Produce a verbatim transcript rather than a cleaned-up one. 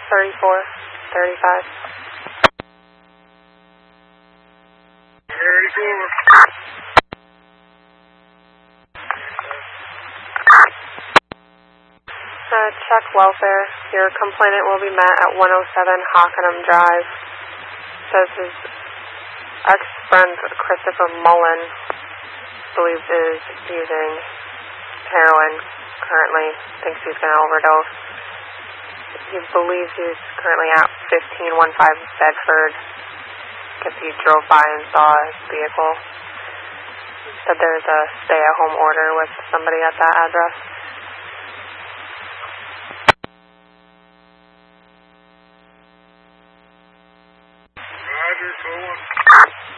thirty-four thirty-five. thirty-four. Uh, check welfare. Your complainant will be met at one oh seven Hockenham Drive. Says his ex-friend Christopher Mullen believes is using heroin currently. Thinks he's going to overdose. He believes he's currently at fifteen fifteen Bedford because he drove by and saw his vehicle. Said there's a stay-at-home order with somebody at that address.